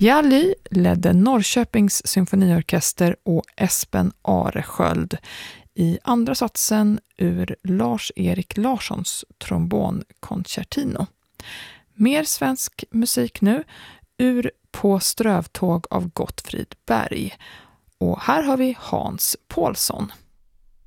Jalli ledde Norrköpings symfoniorkester och Espen Aresköld i andra satsen ur Lars-Erik Larssons trombonkoncertino. Mer svensk musik nu ur På strövtåg av Gottfrid Berg. Och här har vi Hans Paulsson.